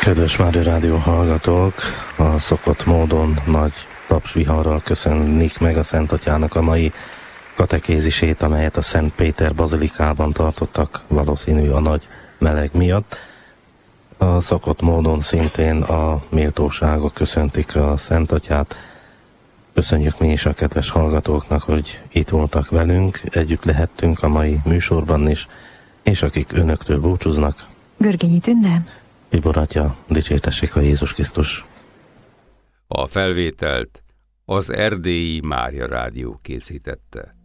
Kedves Mária Rádió hallgatók, a szokott módon nagy tapsviharral köszönnik meg a Szent Atyának a mai katekézisét, amelyet a Szent Péter bazilikában tartottak, valószínű a nagy meleg miatt. A szokott módon szintén a méltóságok köszöntik a Szent Atyát. Köszönjük mi is a kedves hallgatóknak, hogy itt voltak velünk, együtt lehettünk a mai műsorban is, és akik önöktől búcsúznak. Görgényi Tünde, Tibor Atya, dicsértessék a Jézus Krisztus. A felvételt az Erdélyi Mária Rádió készítette.